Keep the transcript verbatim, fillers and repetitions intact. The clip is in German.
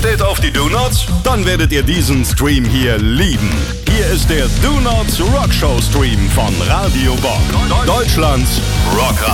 steht auf die Do-Nots? Dann werdet ihr diesen Stream hier lieben. Hier ist der Do-Nots Rockshow Stream von Radio Bock. Deutschlands Rockradio.